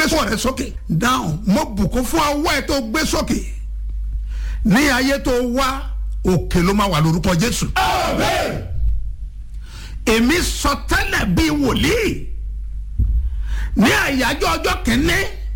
gbé sọ rẹ sókè dáhùn mo bùkún fún ọwọ́ ẹ tó gbé sókè ní ayé tó wá òkè ló máa wà lórúkọ Jésù. Amen. Èmi sọ tẹ́lẹ̀ bí wòlíì ní àyájọ́ ọjọ́ kìíní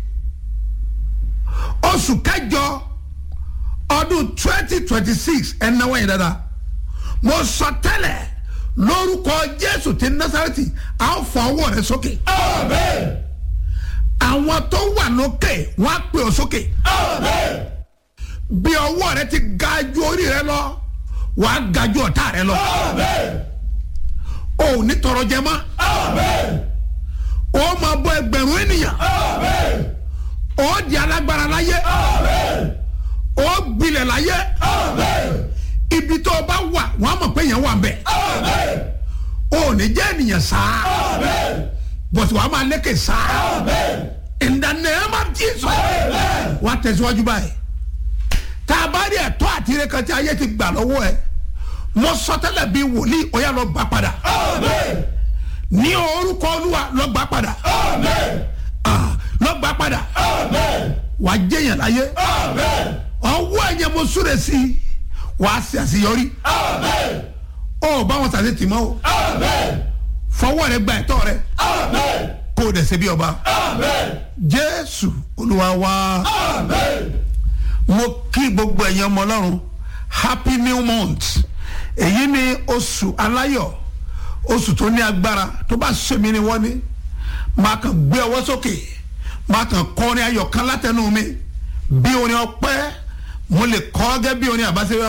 oṣù kẹjọ ọdún 2026 ẹnáwó yẹn dáadáa mo sọ tẹ́lẹ̀ lórúkọ Jésù ti Násárẹ́tì á fọ ọwọ́ rẹ sókè. Amen. Àwọn tó wà lókè wọ́n á pè ọ́ sókè. Amen. Bí ọwọ́ rẹ ti ga ju orí rẹ lọ wàá ga ju ọ̀tá rẹ lọ. Amen. O ò ní tọrọ jẹ mọ́. Amen. O máa bọ́ ẹgbẹ̀rún ènìyàn. Amen. O di alágbára láyé. Amen. O gbilẹ̀ láyé. Amen. Ibi tó o bá wà wọ́n á mọ̀ pé yẹn wà ń bẹ̀. Amen. O ò ní jẹ́ ènìyàn sáá Amen. bọ̀sì wàá máa lékè sáá. Amen. In the name of Jesus. Amen. Wàá tẹ̀síwájú báyìí. Tá a bá rí ẹ̀tọ́ àti ire kan tí ayé ti gbà lọ́wọ́ ẹ̀ mo sọ tẹ́lẹ̀ bí wòlíì ó yá lọ gbà padà. Amen. Ní orúkọ Olúwa lọ gbà padà. Amen. Lọ gbà padà. Amen. Wàá jẹ́yàn láyé. Amen. Ọwọ́ ẹ̀yẹ mo súre sí i wàá ṣe àṣeyọrí. Amen. Ó bá wọn ṣàṣe tì mọ́ o. Amen. Fọwọ́ rẹ gba ẹ̀tọ́ rẹ Amen. kó o dẹ̀ ṣe bí ọba. Amen. Jésù Olúwa wa. Amen. Mo kí gbogbo ẹ̀yin ọmọ Ọlọ́run happy new month. Èyí ni oṣù aláyọ̀, oṣù tó ní agbára. Tó bá ṣe mí ni wọ́n ní máa kàn gbé ọwọ́ sókè, máa kàn kọrin ayọ̀ kan látẹnu mi bí orin ọpẹ́ mo lè kọ gẹ́gẹ́ bí orin àbáṣe